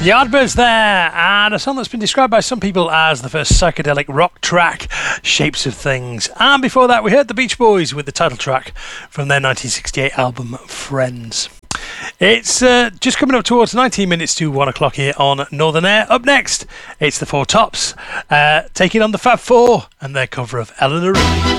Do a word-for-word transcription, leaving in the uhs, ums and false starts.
Yardbirds there, and a song that's been described by some people as the first psychedelic rock track, Shapes of Things. And before that, we heard the Beach Boys with the title track from their nineteen sixty-eight album, Friends. It's uh, just coming up towards nineteen minutes to one o'clock here on Northern Air. Up next, it's the Four Tops, uh, taking on the Fab Four and their cover of Eleanor Rigby.